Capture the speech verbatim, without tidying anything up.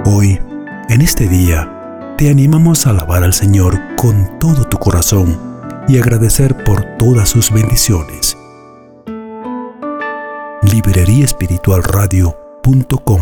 Hoy, en este día, te animamos a alabar al Señor con todo tu corazón y agradecer por todas sus bendiciones. librería espiritual radio punto com